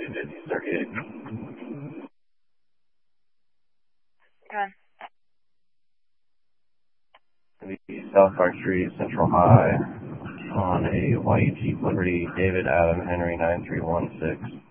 38. Good. The South Park Street, Central High, on a white Jeep Liberty, David Adam Henry 9316.